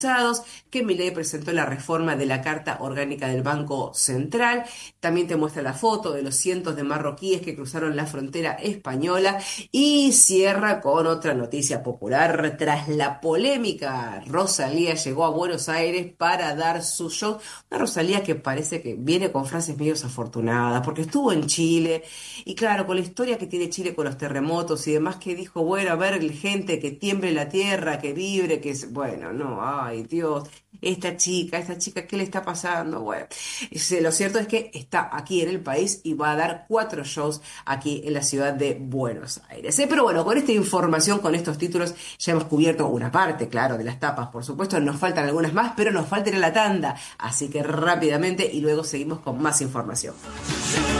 que Milei presentó la reforma de la Carta Orgánica del Banco Central. También te muestra la foto de los cientos de marroquíes que cruzaron la frontera española y cierra con otra noticia popular. Tras la polémica, Rosalía llegó a Buenos Aires para dar su show. Una Rosalía que parece que viene con frases medio desafortunadas, porque estuvo en Chile y claro, con la historia que tiene Chile con los terremotos y demás, que dijo, bueno, a ver, gente, que tiemble la tierra, que vibre, bueno, no, ay, Dios, esta chica, ¿qué le está pasando? Bueno, lo cierto es que está aquí en el país y va a dar 4 shows aquí en la ciudad de Buenos Aires. Pero bueno, con esta información, con estos títulos, ya hemos cubierto una parte, claro, de las tapas, por supuesto, nos faltan algunas más, pero nos falta ir a la tanda, así que rápidamente y luego seguimos con más información.